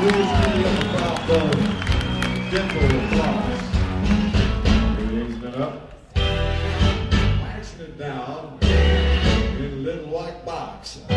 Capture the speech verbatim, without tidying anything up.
Please give me a crowd of gentle applause. Everything's been up. Waxing it down in a little white box.